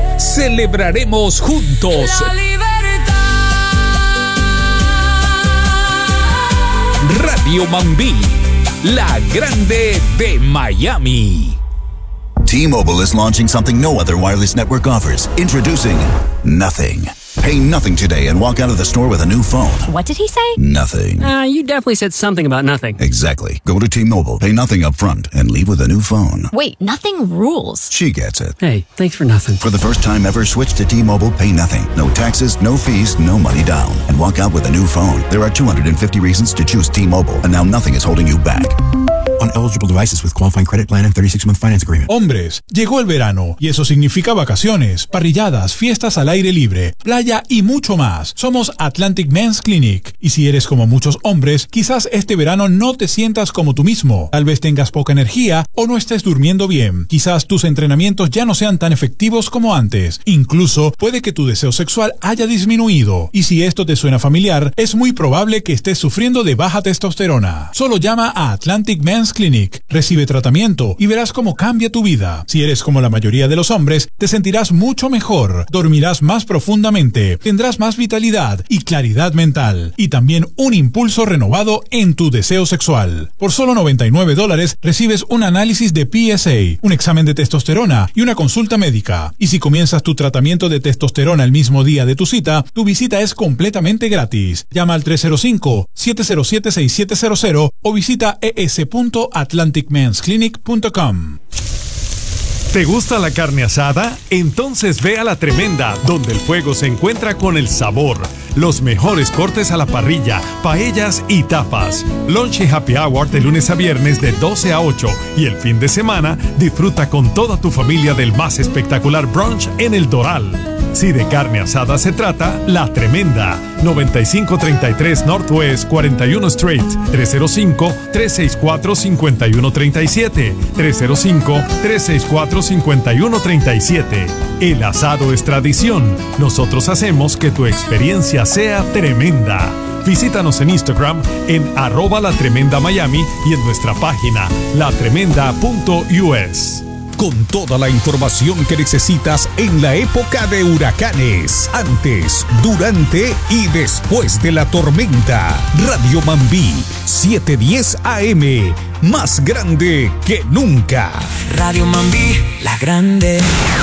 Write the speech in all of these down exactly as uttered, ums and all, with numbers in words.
Celebraremos juntos Radio Mambí, la grande de Miami. T-Mobile is launching something no other wireless network offers. Introducing Nothing. Pay nothing today and walk out of the store with a new phone. What did he say? Nothing. Uh, you definitely said something about nothing. Exactly. Go to T-Mobile, pay nothing up front, and leave with a new phone. Wait, nothing rules. She gets it. Hey, thanks for nothing. For the first time ever, switch to T-Mobile, pay nothing. No taxes, no fees, no money down. And walk out with a new phone. There are two hundred fifty reasons to choose T-Mobile, and now nothing is holding you back. On eligible devices with qualifying credit plan and thirty-six month finance agreement. Hombres, llegó el verano y eso significa vacaciones, parrilladas, fiestas al aire libre, playa y mucho más. Somos Atlantic Men's Clinic y si eres como muchos hombres, quizás este verano no te sientas como tú mismo. Tal vez tengas poca energía o no estés durmiendo bien. Quizás tus entrenamientos ya no sean tan efectivos como antes. Incluso puede que tu deseo sexual haya disminuido. Y si esto te suena familiar, es muy probable que estés sufriendo de baja testosterona. Solo llama a Atlantic Men's Clinic, recibe tratamiento y verás cómo cambia tu vida. Si eres como la mayoría de los hombres, te sentirás mucho mejor, dormirás más profundamente, tendrás más vitalidad y claridad mental, y también un impulso renovado en tu deseo sexual. Por solo noventa y nueve dólares recibes un análisis de P S A, un examen de testosterona y una consulta médica. Y si comienzas tu tratamiento de testosterona el mismo día de tu cita, tu visita es completamente gratis. Llama al tres cero cinco, siete cero siete, seis siete cero cero o visita e s punto atlantic mens clinic punto com. ¿Te gusta la carne asada? Entonces ve a La Tremenda, donde el fuego se encuentra con el sabor. Los mejores cortes a la parrilla, paellas y tapas. Lunch y happy hour de lunes a viernes de doce a ocho. Y el fin de semana, disfruta con toda tu familia del más espectacular brunch en El Doral. Si de carne asada se trata, La Tremenda. noventa y cinco treinta y tres Northwest cuarenta y uno Street. tres cero cinco, tres seis cuatro, cinco uno tres siete. tres cero cinco, tres seis cuatro, cinco uno tres siete. El asado es tradición. Nosotros hacemos que tu experiencia sea tremenda. Visítanos en Instagram en arroba La Tremenda Miami y en nuestra página la tremenda punto u s. Con toda la información que necesitas en la época de huracanes, antes, durante y después de la tormenta. Radio Mambí, setecientos diez A M, más grande que nunca. Radio Mambí, la grande.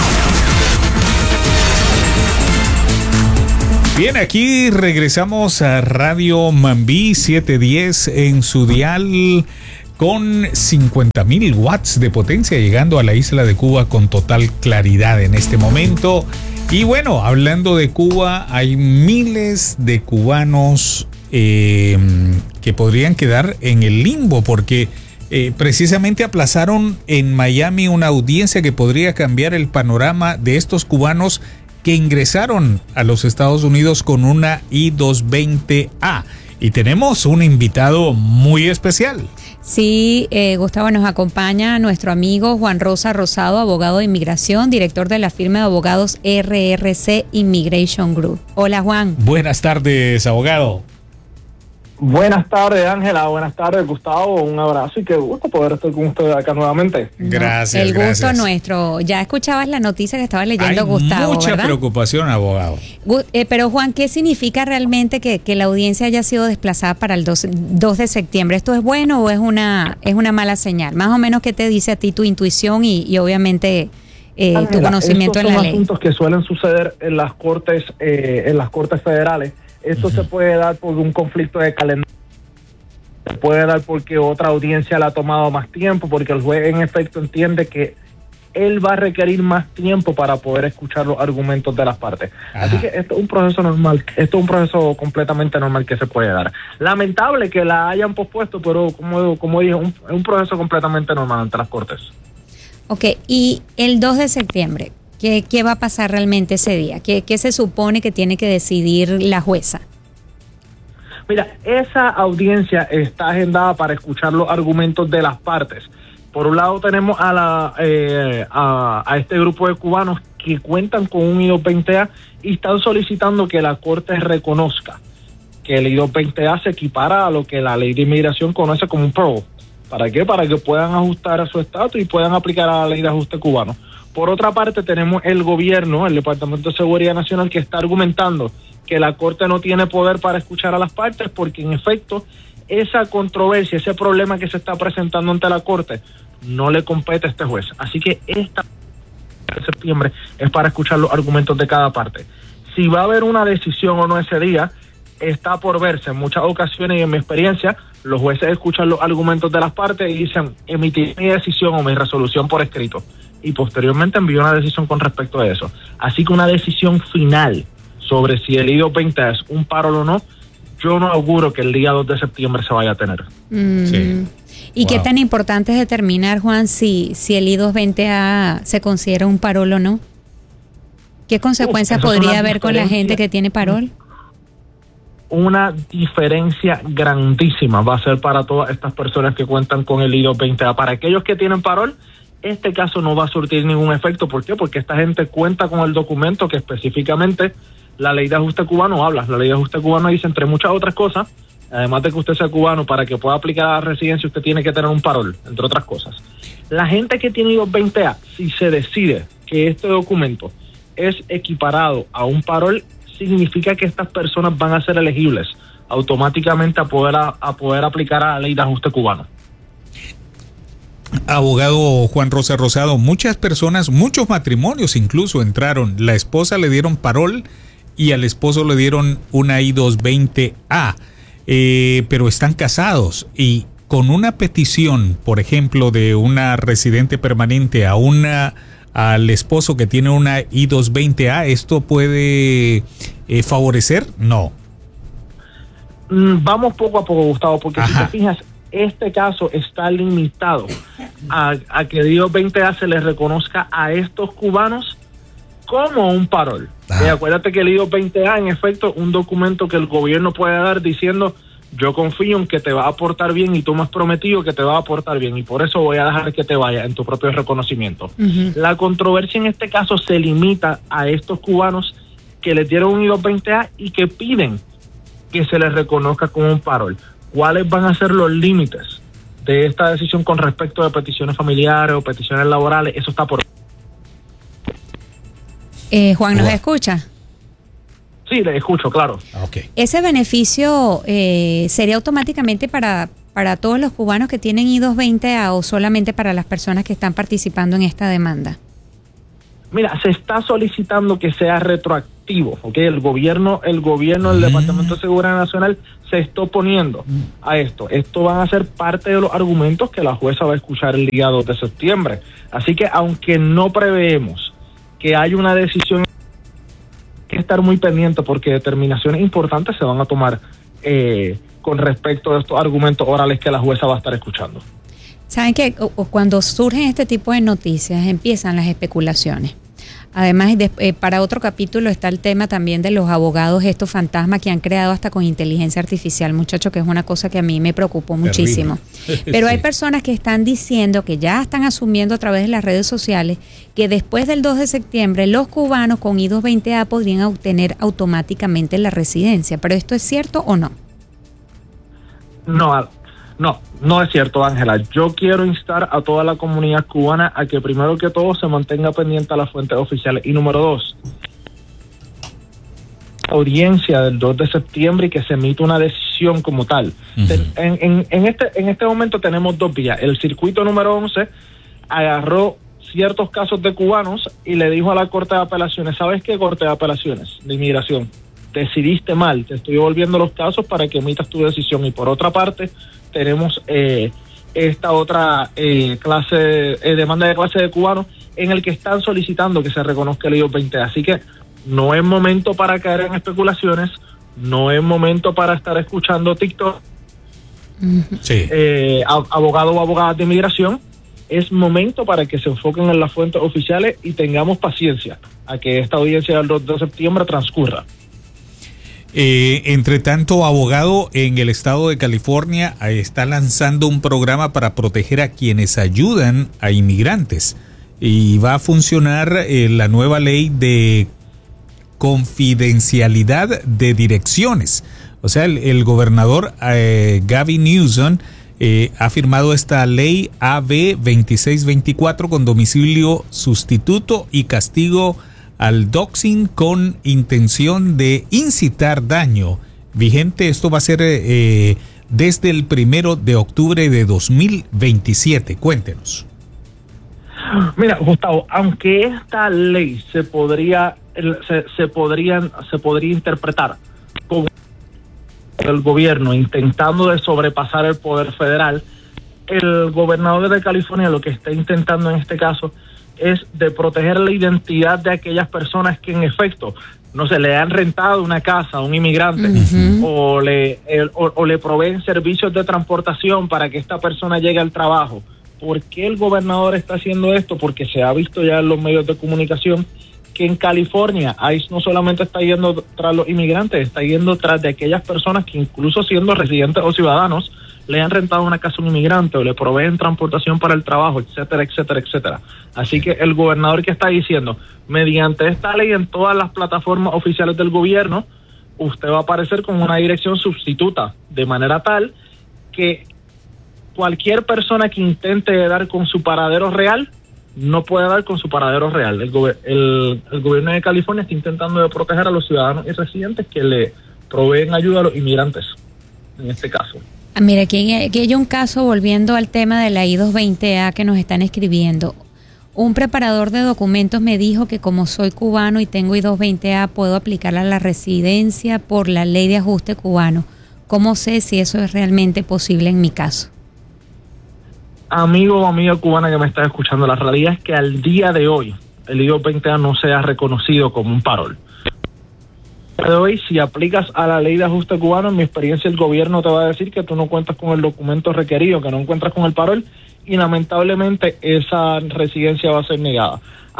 Bien, aquí regresamos a Radio Mambí setecientos diez en su dial, con cincuenta mil watts de potencia, llegando a la isla de Cuba con total claridad en este momento. Y bueno, hablando de Cuba, hay miles de cubanos eh, que podrían quedar en el limbo porque eh, precisamente aplazaron en Miami una audiencia que podría cambiar el panorama de estos cubanos que ingresaron a los Estados Unidos con una I doscientos veinte A. Y tenemos un invitado muy especial. Sí, eh, Gustavo, nos acompaña nuestro amigo Juan Rosa Rosado, abogado de inmigración, director de la firma de abogados R R C Immigration Group. Hola, Juan. Buenas tardes, abogado. Buenas tardes, Ángela. Buenas tardes, Gustavo. Un abrazo y qué gusto poder estar con ustedes acá nuevamente. Gracias, El gusto gracias. nuestro. Ya escuchabas la noticia que estaba leyendo Hay Gustavo, mucha ¿verdad? preocupación, abogado. Gu- eh, pero, Juan, ¿qué significa realmente que, que la audiencia haya sido desplazada para el dos de septiembre? ¿Esto es bueno o es una, es una mala señal? Más o menos, ¿qué te dice a ti tu intuición y, y obviamente, eh, Ángela, tu conocimiento en la estos ley? son asuntos que suelen suceder en las cortes, eh, en las cortes federales. Esto uh-huh. se puede dar por un conflicto de calendario. Se puede dar porque otra audiencia le ha tomado más tiempo, porque el juez en efecto entiende que él va a requerir más tiempo para poder escuchar los argumentos de las partes. Ajá. Así que esto es un proceso normal, esto es un proceso completamente normal que se puede dar. Lamentable que la hayan pospuesto, pero como, como dije, un, es un proceso completamente normal ante las cortes. Ok, y el dos de septiembre, ¿qué, qué va a pasar realmente ese día? ¿Qué, qué se supone que tiene que decidir la jueza? Mira, esa audiencia está agendada para escuchar los argumentos de las partes. Por un lado tenemos a la eh, a, a este grupo de cubanos que cuentan con un I doscientos veinte A y están solicitando que la Corte reconozca que el I doscientos veinte A se equipara a lo que la ley de inmigración conoce como un parole. ¿Para qué? Para que puedan ajustar a su estatus y puedan aplicar a la ley de ajuste cubano. Por otra parte, tenemos el gobierno, el Departamento de Seguridad Nacional, que está argumentando que la Corte no tiene poder para escuchar a las partes, porque en efecto, esa controversia, ese problema que se está presentando ante la Corte, no le compete a este juez. Así que esta de septiembre es para escuchar los argumentos de cada parte. Si va a haber una decisión o no ese día, está por verse. En muchas ocasiones y en mi experiencia, los jueces escuchan los argumentos de las partes y dicen, emitir mi decisión o mi resolución por escrito, y posteriormente envío una decisión con respecto a eso. Así que una decisión final sobre si el I dos veinte es un paro o no, yo no auguro que el día dos de septiembre se vaya a tener. Mm. Sí. ¿Y Wow. qué tan importante es determinar, Juan, si, si el I dos veinte A se considera un parol o no? ¿Qué consecuencias Uf, podría haber con la gente que tiene parol? Una diferencia grandísima va a ser para todas estas personas que cuentan con el I dos veinte A. Para aquellos que tienen parol, este caso no va a surtir ningún efecto. ¿Por qué? Porque esta gente cuenta con el documento que específicamente la ley de ajuste cubano habla. La ley de ajuste cubano dice, entre muchas otras cosas, además de que usted sea cubano, para que pueda aplicar a la residencia usted tiene que tener un parol, entre otras cosas. La gente que tiene I dos veinte A, si se decide que este documento es equiparado a un parol, significa que estas personas van a ser elegibles automáticamente a poder a, a poder aplicar a la ley de ajuste cubano. Abogado Juan Rosa Rosado, muchas personas, muchos matrimonios incluso entraron, la esposa le dieron parol y al esposo le dieron una I dos veinte A, eh, pero están casados y con una petición, por ejemplo, de una residente permanente a una al esposo que tiene una I dos veinte A, ¿esto puede eh, favorecer? No. Mm, vamos poco a poco, Gustavo, porque Ajá. si te fijas, este caso está limitado a, a que I dos veinte A se les reconozca a estos cubanos como un parol. Ah. Eh, acuérdate que el I dos veinte A, en efecto, es un documento que el gobierno puede dar diciendo, yo confío en que te va a aportar bien y tú me has prometido que te va a aportar bien y por eso voy a dejar que te vaya en tu propio reconocimiento. Uh-huh. La controversia en este caso se limita a estos cubanos que les dieron un I dos veinte A y que piden que se les reconozca como un parol. ¿Cuáles van a ser los límites de esta decisión con respecto de peticiones familiares o peticiones laborales? Eso está por... Eh, Juan, ¿nos Juan. escucha? Sí, le escucho, claro. Okay. ¿Ese beneficio eh, sería automáticamente para, para todos los cubanos que tienen I dos veinte A o solamente para las personas que están participando en esta demanda? Mira, se está solicitando que sea retroactivo, ¿ok? El gobierno, el gobierno, el Mm. Departamento de Seguridad Nacional se está oponiendo a esto. Esto van a ser parte de los argumentos que la jueza va a escuchar el día dos de septiembre. Así que aunque no preveemos que haya una decisión, hay que estar muy pendiente porque determinaciones importantes se van a tomar eh, con respecto a estos argumentos orales que la jueza va a estar escuchando. Saben que o- o cuando surgen este tipo de noticias empiezan las especulaciones. Además, de- eh, para otro capítulo está el tema también de los abogados, estos fantasmas que han creado hasta con inteligencia artificial, muchacho, que es una cosa que a mí me preocupó muchísimo. Pero hay Sí. personas que están diciendo, que ya están asumiendo a través de las redes sociales, que después del dos de septiembre los cubanos con I dos veinte A podrían obtener automáticamente la residencia. ¿Pero esto es cierto o no? No, no, no es cierto, Ángela. Yo quiero instar a toda la comunidad cubana a que primero que todo se mantenga pendiente a las fuentes oficiales. Y número dos, audiencia del dos de septiembre y que se emita una decisión como tal. Ujú. Ten- en, en, en este en este momento tenemos dos vías. El circuito número once agarró ciertos casos de cubanos y le dijo a la Corte de Apelaciones, ¿sabes qué, Corte de Apelaciones de Inmigración? Decidiste mal, te estoy devolviendo los casos para que emitas tu decisión. Y por otra parte, tenemos eh, esta otra eh, clase, eh, demanda de clase de cubanos en el que están solicitando que se reconozca el I dos veinte. Así que no es momento para caer en especulaciones, no es momento para estar escuchando TikTok, Sí. eh, a- abogados o abogadas de inmigración. Es momento para que se enfoquen en las fuentes oficiales y tengamos paciencia a que esta audiencia del dos de septiembre transcurra. Eh, entre tanto, abogado, en el estado de California eh, está lanzando un programa para proteger a quienes ayudan a inmigrantes y va a funcionar eh, la nueva ley de confidencialidad de direcciones. O sea, el, el gobernador eh, Gavin Newsom eh, ha firmado esta ley A B veintiséis veinticuatro con domicilio sustituto y castigo al doxing con intención de incitar daño. Vigente, esto va a ser eh, desde el primero de octubre de dos mil veintisiete. Cuéntenos. Mira, Gustavo, aunque esta ley se podría se, se podría se podría interpretar como el gobierno intentando de sobrepasar el poder federal, el gobernador de California lo que está intentando en este caso es de proteger la identidad de aquellas personas que en efecto no se le han rentado una casa a un inmigrante uh-huh. o le el, o, o le proveen servicios de transportación para que esta persona llegue al trabajo. ¿Por qué el gobernador está haciendo esto? Porque se ha visto ya en los medios de comunicación que en California ICE no solamente está yendo tras los inmigrantes, está yendo tras de aquellas personas que incluso siendo residentes o ciudadanos le han rentado una casa a un inmigrante o le proveen transportación para el trabajo, etcétera, etcétera, etcétera. Así que el gobernador que está diciendo, mediante esta ley en todas las plataformas oficiales del gobierno, usted va a aparecer con una dirección sustituta, de manera tal que cualquier persona que intente dar con su paradero real no puede dar con su paradero real. El, go- el, el gobierno de California está intentando de proteger a los ciudadanos y residentes que le proveen ayuda a los inmigrantes, en este caso. Mira, aquí, aquí hay un caso, volviendo al tema de la I doscientos veinte A que nos están escribiendo. Un preparador de documentos me dijo que como soy cubano y tengo I doscientos veinte A, puedo aplicarla a la residencia por la ley de ajuste cubano. ¿Cómo sé si eso es realmente posible en mi caso? Amigo o amiga cubana que me está escuchando, la realidad es que al día de hoy el I doscientos veinte A no se ha reconocido como un parol. De hoy, si aplicas a la ley de ajuste cubano, en mi experiencia el gobierno te va a decir que tú no cuentas con el documento requerido, que no encuentras con el parol, y lamentablemente esa residencia va a ser negada.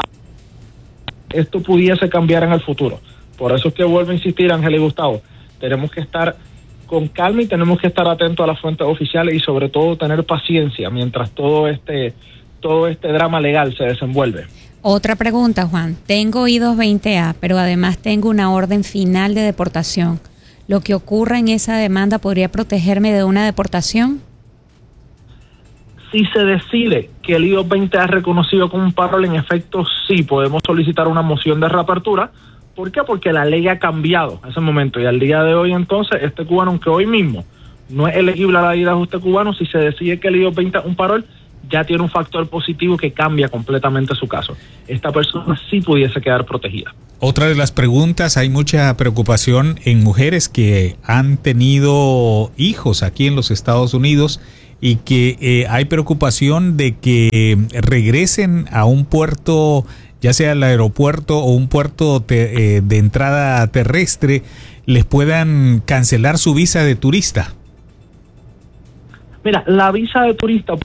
Esto pudiese cambiar en el futuro. Por eso es que vuelvo a insistir, Ángel y Gustavo, tenemos que estar con calma y tenemos que estar atentos a las fuentes oficiales y sobre todo tener paciencia mientras todo este todo este drama legal se desenvuelve. Otra pregunta, Juan. Tengo I doscientos veinte A, pero además tengo una orden final de deportación. ¿Lo que ocurra en esa demanda podría protegerme de una deportación? Si se decide que el I doscientos veinte A es reconocido como un parol, en efecto sí, podemos solicitar una moción de reapertura. ¿Por qué? Porque la ley ha cambiado en ese momento y al día de hoy entonces este cubano, aunque hoy mismo no es elegible a la ley de ajuste cubano, si se decide que el I doscientos veinte es un parol, ya tiene un factor positivo que cambia completamente su caso. Esta persona sí pudiese quedar protegida. Otra de las preguntas, hay mucha preocupación en mujeres que han tenido hijos aquí en los Estados Unidos y que eh, hay preocupación de que eh, regresen a un puerto, ya sea el aeropuerto o un puerto te, eh, de entrada terrestre, les puedan cancelar su visa de turista. Mira, la visa de turista...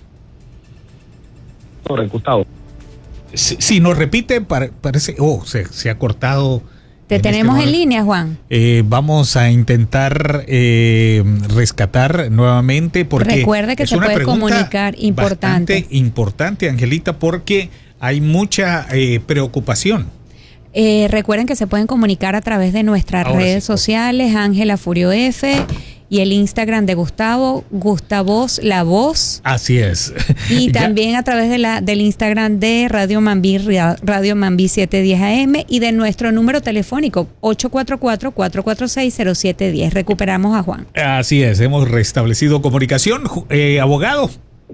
Gustavo. Si, si nos repite, parece, oh, se, se ha cortado. Te tenemos este en línea, Juan. Eh, vamos a intentar eh, rescatar nuevamente porque recuerde que se puede comunicar, importante. Bastante importante, Angelita, porque hay mucha eh, preocupación. Eh, recuerden que se pueden comunicar a través de nuestras Ahora redes sí, sociales, Ángela Furio F, y el Instagram de Gustavo, Gustavos La Voz. Así es. Y también a través de la del Instagram de Radio Mambí, Radio Mambí setecientos diez A M, y de nuestro número telefónico ocho cuatro cuatro, cuatro cuatro seis, cero siete uno cero. Recuperamos a Juan. Así es, hemos restablecido comunicación. Eh, abogado.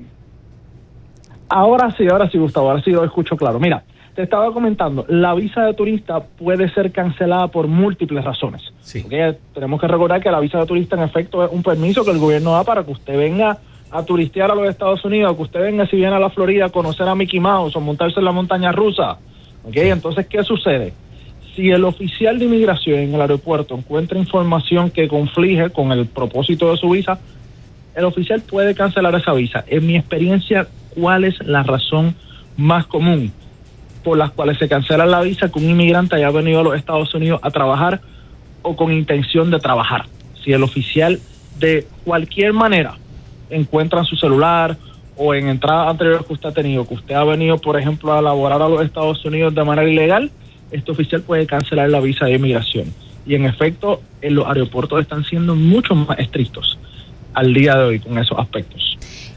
Ahora sí, ahora sí, Gustavo, ahora sí lo escucho claro. Mira, te estaba comentando, la visa de turista puede ser cancelada por múltiples razones. Sí. Porque tenemos que recordar que la visa de turista en efecto es un permiso que el gobierno da para que usted venga a turistear a los Estados Unidos, que usted venga si viene a la Florida a conocer a Mickey Mouse o montarse en la montaña rusa. ¿Okay? Entonces, ¿qué sucede? Si el oficial de inmigración en el aeropuerto encuentra información que conflige con el propósito de su visa, el oficial puede cancelar esa visa. En mi experiencia, ¿cuál es la razón más común por las cuales se cancela la visa que un inmigrante haya venido a los Estados Unidos a trabajar o con intención de trabajar? Si el oficial de cualquier manera encuentra en su celular o en entradas anteriores que usted ha tenido, que usted ha venido, por ejemplo, a laborar a los Estados Unidos de manera ilegal, este oficial puede cancelar la visa de inmigración. Y en efecto, en los aeropuertos están siendo mucho más estrictos al día de hoy con esos aspectos.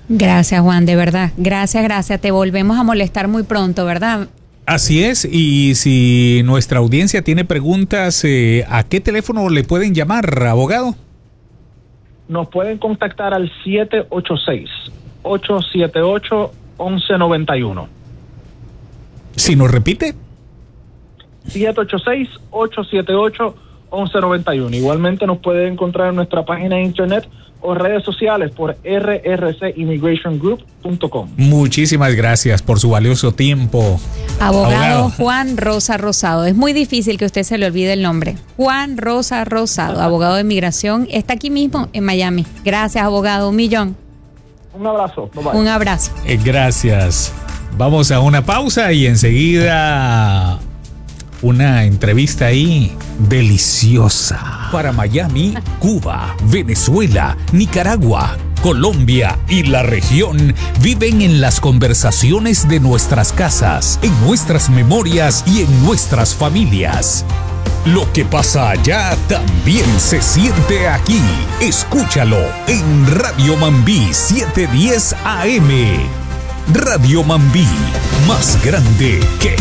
Gracias, Juan, de verdad. Gracias, gracias. Te volvemos a molestar muy pronto, ¿verdad? Así es, y si nuestra audiencia tiene preguntas, eh, ¿a qué teléfono le pueden llamar, abogado? Nos pueden contactar al siete ocho seis, ocho siete ocho, uno uno nueve uno. Si nos repite. siete ocho seis, ocho siete ocho, uno uno nueve uno. Igualmente nos pueden encontrar en nuestra página de internet o redes sociales por r r c immigration group punto com. Muchísimas gracias por su valioso tiempo. Abogado, Abogado Juan Rosa Rosado. Es muy difícil que usted se le olvide el nombre. Juan Rosa Rosado, abogado de inmigración. Está aquí mismo en Miami. Gracias, abogado. Un millón. Un abrazo. Bye bye. Un abrazo. Eh, gracias. Vamos a una pausa y enseguida una entrevista ahí deliciosa. Para Miami, Cuba, Venezuela, Nicaragua, Colombia y la región viven en las conversaciones de nuestras casas, en nuestras memorias y en nuestras familias. Lo que pasa allá también se siente aquí. Escúchalo en Radio Mambí setecientos diez A M. Radio Mambí, más grande que